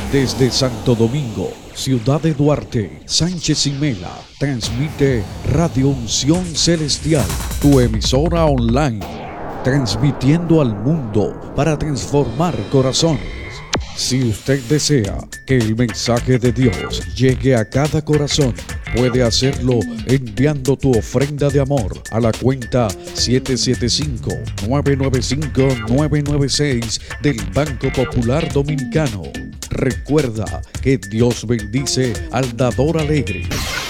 Desde Santo Domingo, Ciudad de Duarte, Sánchez y Mela, transmite Radio Unción Celestial, tu emisora online, transmitiendo al mundo para transformar corazones. Si usted desea que el mensaje de Dios llegue a cada corazón, puede hacerlo enviando tu ofrenda de amor a la cuenta 775-995-996 del Banco Popular Dominicano. Recuerda que Dios bendice al dador alegre.